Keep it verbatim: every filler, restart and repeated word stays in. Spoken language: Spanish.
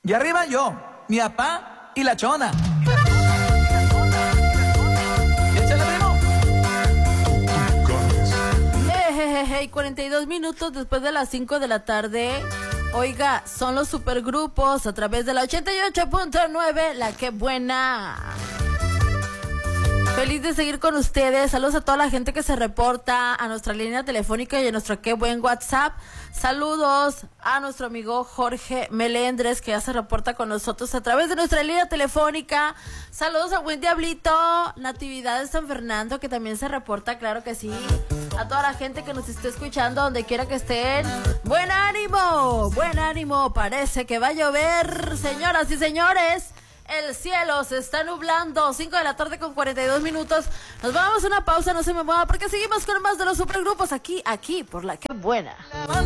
Y arriba yo, mi papá y la chona. Y échale, primo. Jejeje, cuarenta y dos minutos después de las cinco de la tarde. Oiga, son los supergrupos a través de la ochenta y ocho punto nueve, La Que Buena. Feliz de seguir con ustedes. Saludos a toda la gente que se reporta a nuestra línea telefónica y a nuestro Qué Buen WhatsApp. Saludos a nuestro amigo Jorge Melendres, que ya se reporta con nosotros a través de nuestra línea telefónica. Saludos a Buen Diablito, Natividad de San Fernando, que también se reporta, claro que sí. A toda la gente que nos esté escuchando, donde quiera que estén. ¡Buen ánimo! ¡Buen ánimo! Parece que va a llover, señoras y señores. El cielo se está nublando. cinco de la tarde con cuarenta y dos minutos. Nos vamos a una pausa, no se me mueva, porque seguimos con más de los supergrupos aquí, aquí, por La Que Buena.